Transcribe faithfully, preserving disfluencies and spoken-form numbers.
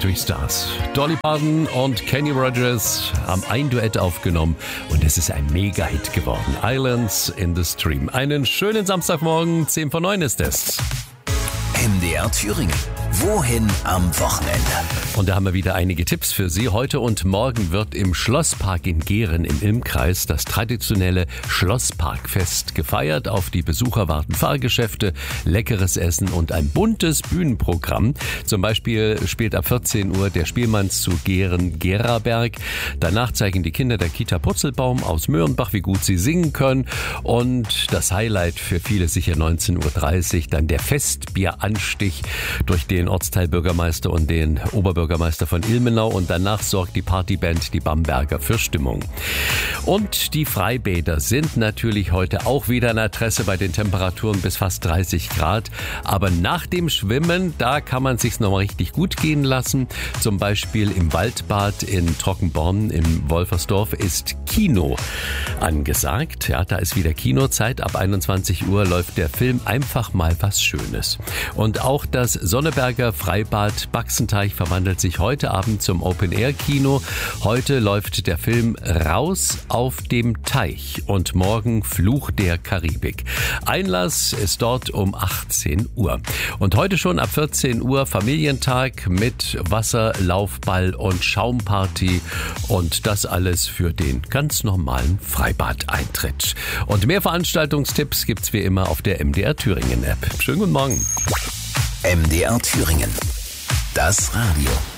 Country Stars. Dolly Parton und Kenny Rogers haben ein Duett aufgenommen und es ist ein Mega-Hit geworden. Islands in the Stream. Einen schönen Samstagmorgen, zehn vor neun ist es. M D R Thüringen. Wohin am Wochenende? Und da haben wir wieder einige Tipps für Sie. Heute und morgen wird im Schlosspark in Gehren im Ilmkreis das traditionelle Schlossparkfest gefeiert. Auf die Besucher warten Fahrgeschäfte, leckeres Essen und ein buntes Bühnenprogramm. Zum Beispiel spielt ab vierzehn Uhr der Spielmannszug Gehren-Geraberg. Danach zeigen die Kinder der Kita Purzelbaum aus Möhrenbach, wie gut sie singen können. Und das Highlight für viele sicher neunzehn Uhr dreißig, dann der Festbieranstich durch den Ortsteilbürgermeister und den Oberbürgermeister von Ilmenau, und danach sorgt die Partyband die Bamberger für Stimmung. Und die Freibäder sind natürlich heute auch wieder an Adresse bei den Temperaturen bis fast dreißig Grad. Aber nach dem Schwimmen, da kann man sich's nochmal richtig gut gehen lassen. Zum Beispiel im Waldbad in Trockenborn in Wolfersdorf ist Kino angesagt. Ja, da ist wieder Kinozeit. Ab einundzwanzig Uhr läuft der Film Einfach mal was Schönes. Und auch das Sonneberger Freibad Baxenteich verwandelt sich heute Abend zum Open-Air-Kino. Heute läuft der Film Raus auf dem Teich und morgen Fluch der Karibik. Einlass ist dort um achtzehn Uhr. Und heute schon ab vierzehn Uhr Familientag mit Wasserlaufball und Schaumparty und das alles für den ganz normalen Freibadeintritt. Und mehr Veranstaltungstipps gibt's wie immer auf der M D R Thüringen App. Schönen guten Morgen. M D R Thüringen. Das Radio.